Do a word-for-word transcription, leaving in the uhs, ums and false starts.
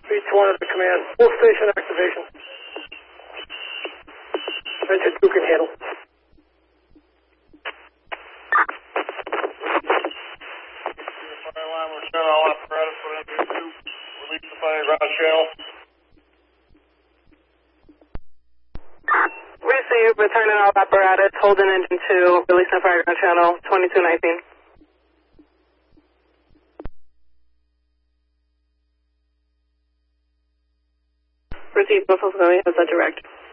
Each one of the command. Full station activation. Venture two can handle. Fire alarm, we're shut all apparatus for engine two. Release the fire ground channel. Receive, returning all apparatus, holding engine two, releasing fire ground channel, twenty-two nineteen. Receive, Buffalo, has that direct.